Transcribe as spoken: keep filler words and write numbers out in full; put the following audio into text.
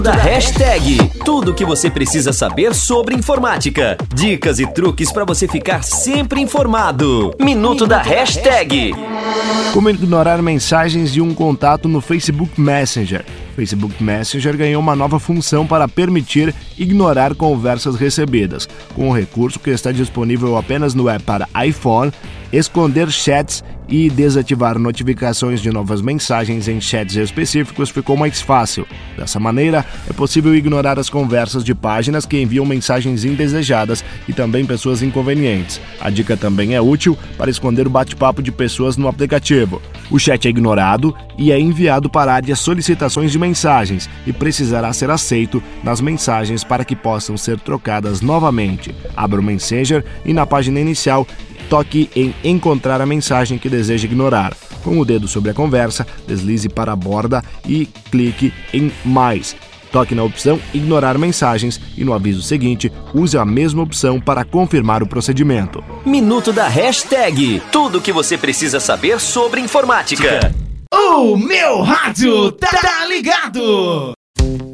Da hashtag, tudo o que você precisa saber sobre informática. Dicas e truques para você ficar sempre informado. Minuto da hashtag. Como ignorar mensagens de um contato no Facebook Messenger. O Facebook Messenger ganhou uma nova função para permitir ignorar conversas recebidas. Com o recurso que está disponível apenas no app para iPhone, esconder chats e desativar notificações de novas mensagens em chats específicos ficou mais fácil. Dessa maneira, é possível ignorar as conversas de páginas que enviam mensagens indesejadas e também pessoas inconvenientes. A dica também é útil para esconder o bate-papo de pessoas no aplicativo. O chat é ignorado e é enviado para a área solicitações de mensagens e precisará ser aceito nas mensagens para que possam ser trocadas novamente. Abra o Messenger e na página inicial toque em encontrar a mensagem que deseja ignorar. Com o dedo sobre a conversa, deslize para a borda e clique em mais. Toque na opção ignorar mensagens e no aviso seguinte, use a mesma opção para confirmar o procedimento. Minuto da hashtag. Tudo o que você precisa saber sobre informática. O meu rádio tá ligado!